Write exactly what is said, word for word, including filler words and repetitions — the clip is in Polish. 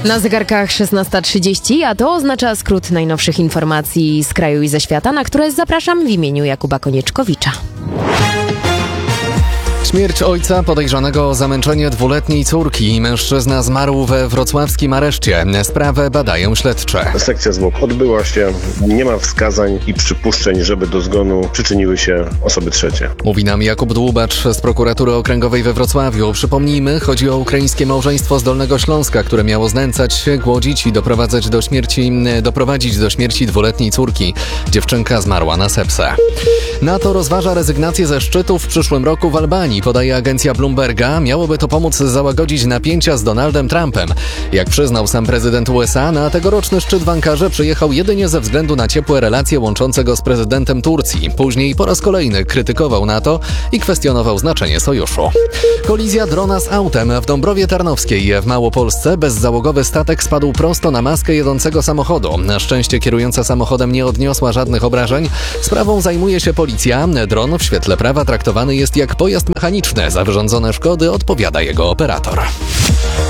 Na zegarkach szesnasta trzydzieści, a to oznacza skrót najnowszych informacji z kraju i ze świata, na które zapraszam w imieniu Jakuba Konieczkowicza. Śmierć ojca podejrzanego o zamęczenie dwuletniej córki. Mężczyzna zmarł we wrocławskim areszcie. Sprawę badają śledcze. Sekcja zwłok odbyła się. Nie ma wskazań i przypuszczeń, żeby do zgonu przyczyniły się osoby trzecie. Mówi nam Jakub Dłubacz z prokuratury okręgowej we Wrocławiu. Przypomnijmy, chodzi o ukraińskie małżeństwo z Dolnego Śląska, które miało znęcać się, głodzić i doprowadzać do śmierci, doprowadzić do śmierci dwuletniej córki. Dziewczynka zmarła na sepsę. NATO rozważa rezygnację ze szczytu w przyszłym roku w Albanii, podaje agencja Bloomberga. Miałoby to pomóc załagodzić napięcia z Donaldem Trumpem. Jak przyznał sam prezydent U S A, na tegoroczny szczyt w Ankarze przyjechał jedynie ze względu na ciepłe relacje łączące go z prezydentem Turcji. Później po raz kolejny krytykował NATO i kwestionował znaczenie sojuszu. Kolizja drona z autem w Dąbrowie Tarnowskiej w Małopolsce. Bezzałogowy statek spadł prosto na maskę jedącego samochodu. Na szczęście kierująca samochodem nie odniosła żadnych obrażeń. Sprawą zajmuje się policja. Dron w świetle prawa traktowany jest jak pojazd mechaniczny. Za wyrządzone szkody odpowiada jego operator.